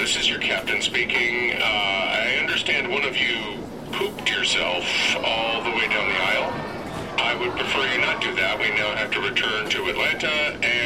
this is your captain speaking. I understand one of you pooped yourself all the way down the aisle. I would prefer you not do that. We now have to return to Atlanta, and